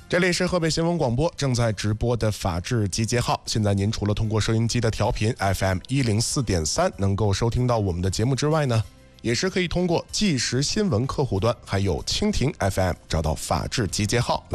这里是河北新闻广播正在直播的法治集结号。现在您除了通过收音机的调频 FM104.3 能够收听到我们的节目之外呢，也是可以通过即时新闻客户端还有蜻蜓 FM 找到法治集结号来